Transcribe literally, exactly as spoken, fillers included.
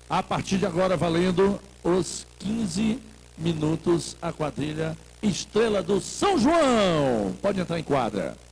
A partir de agora, valendo os quinze minutos, a quadrilha Estrela do São João. Pode entrar em quadra.